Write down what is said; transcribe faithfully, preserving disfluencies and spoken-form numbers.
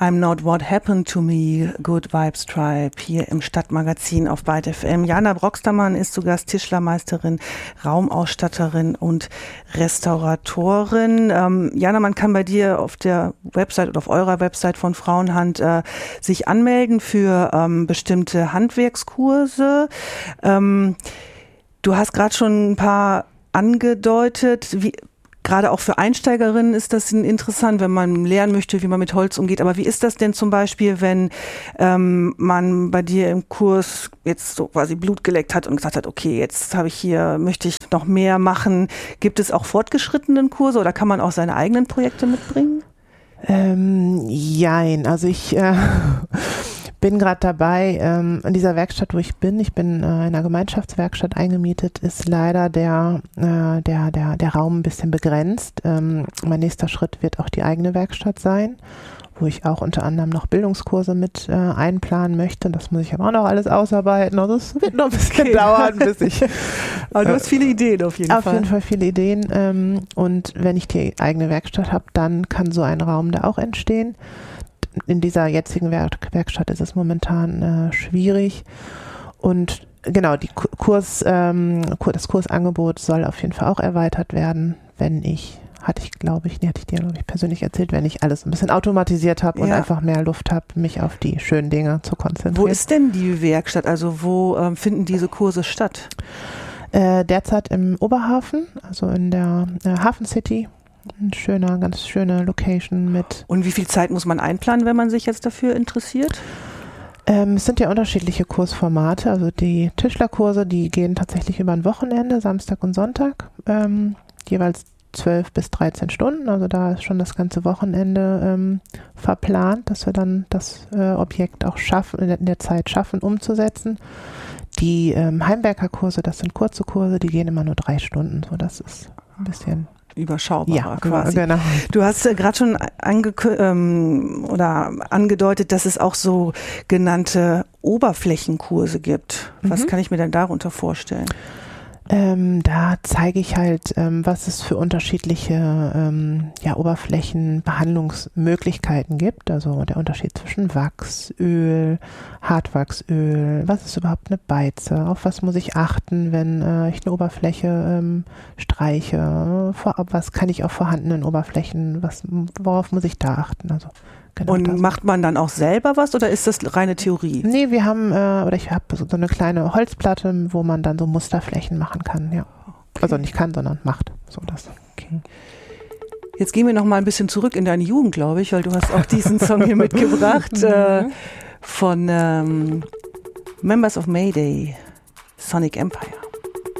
I'm Not What Happened to Me, Good Vibes Tribe, hier im Stadtmagazin auf Byte F M. Jana Broxtermann ist zu Gast, Tischlermeisterin, Raumausstatterin und Restauratorin. Ähm, Jana, man kann bei dir auf der Website oder auf eurer Website von Frauenhand äh, sich anmelden für ähm, bestimmte Handwerkskurse. Ähm, du hast gerade schon ein paar angedeutet, wie gerade auch für Einsteigerinnen ist das interessant, wenn man lernen möchte, wie man mit Holz umgeht. Aber wie ist das denn zum Beispiel, wenn ähm, man bei dir im Kurs jetzt so quasi Blut geleckt hat und gesagt hat, okay, jetzt habe ich hier, möchte ich noch mehr machen. Gibt es auch fortgeschrittenen Kurse oder kann man auch seine eigenen Projekte mitbringen? Ähm, jein, also ich äh, bin gerade dabei, ähm, in dieser Werkstatt, wo ich bin, ich bin äh, in einer Gemeinschaftswerkstatt eingemietet, ist leider der, äh, der, der, der Raum ein bisschen begrenzt. Ähm, mein nächster Schritt wird auch die eigene Werkstatt sein, wo ich auch unter anderem noch Bildungskurse mit äh, einplanen möchte. Das muss ich aber auch noch alles ausarbeiten. Also es wird noch ein bisschen okay. dauern, bis ich... Aber du hast viele Ideen auf jeden auf Fall. Auf jeden Fall viele Ideen. Ähm, und wenn ich die eigene Werkstatt habe, dann kann so ein Raum da auch entstehen. In dieser jetzigen Werk- Werkstatt ist es momentan äh, schwierig. Und genau, die Kurs, ähm, das Kursangebot soll auf jeden Fall auch erweitert werden, wenn ich... hatte ich, glaube ich, nee, hatte ich dir, glaube ich, persönlich erzählt, wenn ich alles ein bisschen automatisiert habe und ja. einfach mehr Luft habe, mich auf die schönen Dinge zu konzentrieren. Wo ist denn die Werkstatt? Also wo ähm, finden diese Kurse statt? Äh, derzeit im Oberhafen, also in der äh, Hafen City. Ein schöner, ganz schöne Location mit. Und wie viel Zeit muss man einplanen, wenn man sich jetzt dafür interessiert? Ähm, es sind ja unterschiedliche Kursformate. Also die Tischlerkurse, die gehen tatsächlich über ein Wochenende, Samstag und Sonntag, ähm, jeweils zwölf bis dreizehn Stunden, also da ist schon das ganze Wochenende ähm, verplant, dass wir dann das äh, Objekt auch schaffen, in der, in der Zeit schaffen, umzusetzen. Die ähm, Heimwerkerkurse, das sind kurze Kurse, die gehen immer nur drei Stunden, so das ist ein bisschen überschaubarer ja, quasi. Genau. Du hast äh, gerade schon angekü- ähm, oder angedeutet, dass es auch so genannte Oberflächenkurse gibt. Was Mhm. kann ich mir denn darunter vorstellen? Ähm, da zeige ich halt, ähm, was es für unterschiedliche ähm, ja, Oberflächenbehandlungsmöglichkeiten gibt. Also der Unterschied zwischen Wachs, Öl, Hartwachsöl, was ist überhaupt eine Beize, auf was muss ich achten, wenn äh, ich eine Oberfläche ähm, streiche, vor, was kann ich auf vorhandenen Oberflächen, was, worauf muss ich da achten? Also genau und das. Macht man dann auch selber was oder ist das reine Theorie? Nee, wir haben, äh, oder ich habe so, so eine kleine Holzplatte, wo man dann so Musterflächen machen kann, ja. Okay. Also nicht kann, sondern macht. So das. Okay. Jetzt gehen wir noch mal ein bisschen zurück in deine Jugend, glaube ich, weil du hast auch diesen Song hier mitgebracht äh, von ähm, Members of Mayday, Sonic Empire.